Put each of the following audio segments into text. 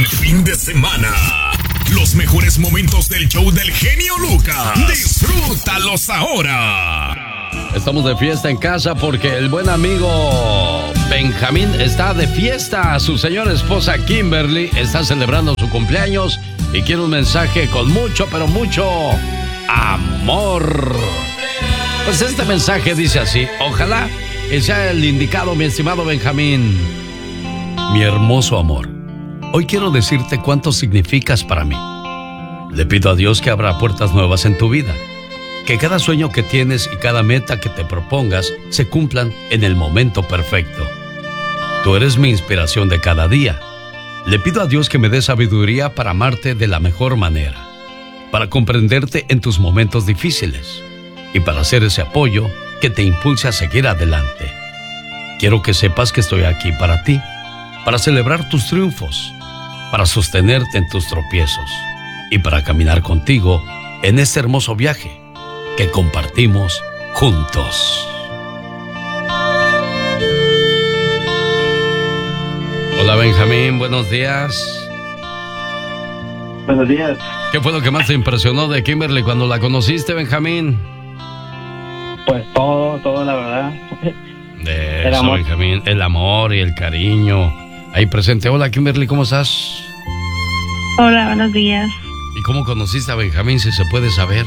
fin de semana. Los mejores momentos del show del genio Lucas. Disfrútalos ahora. Estamos de fiesta en casa porque el buen amigo Benjamín está de fiesta. Su señora esposa Kimberly está celebrando su cumpleaños y quiere un mensaje con mucho, pero mucho amor. Pues este mensaje dice así: ojalá que sea el indicado, mi estimado Benjamín. Mi hermoso amor, hoy quiero decirte cuánto significas para mí. Le pido a Dios que abra puertas nuevas en tu vida, que cada sueño que tienes y cada meta que te propongas se cumplan en el momento perfecto. Tú eres mi inspiración de cada día. Le pido a Dios que me dé sabiduría para amarte de la mejor manera, para comprenderte en tus momentos difíciles y para hacer ese apoyo que te impulse a seguir adelante. Quiero que sepas que estoy aquí para ti, para celebrar tus triunfos, para sostenerte en tus tropiezos y para caminar contigo en este hermoso viaje que compartimos juntos. Hola Benjamín, buenos días. Buenos días. ¿Qué fue lo que más te impresionó de Kimberly cuando la conociste, Benjamín? Pues todo la verdad. De eso, Benjamín, el amor y el cariño ahí presente. Hola Kimberly, ¿cómo estás? Hola, buenos días. ¿Y cómo conociste a Benjamín, si se puede saber?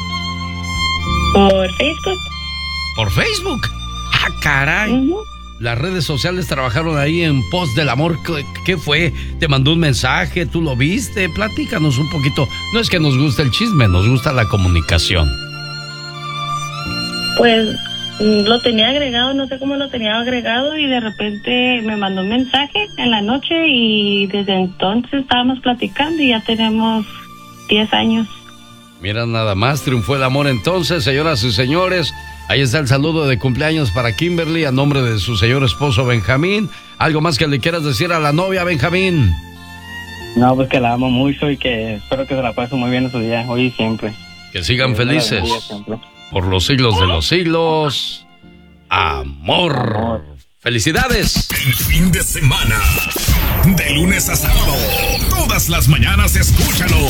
Por Facebook. ¿Por Facebook? ¡Ah, caray! Las redes sociales trabajaron ahí en pos del amor. ¿Qué fue? ¿Te mandó un mensaje? ¿Tú lo viste? Platícanos un poquito. No es que nos guste el chisme, nos gusta la comunicación. Pues lo tenía agregado, no sé cómo lo tenía agregado, y de repente me mandó un mensaje en la noche y desde entonces estábamos platicando y ya tenemos 10 años. Mira, nada más, triunfó el amor entonces, señoras y señores. Ahí está el saludo de cumpleaños para Kimberly a nombre de su señor esposo Benjamín. ¿Algo más que le quieras decir a la novia, Benjamín? No, pues que la amo mucho y que espero que se la pase muy bien en su día, hoy y siempre. Que sigan felices. Por los siglos de los siglos. Amor. ¡Felicidades! El fin de semana. De lunes a sábado. Todas las mañanas escúchalo.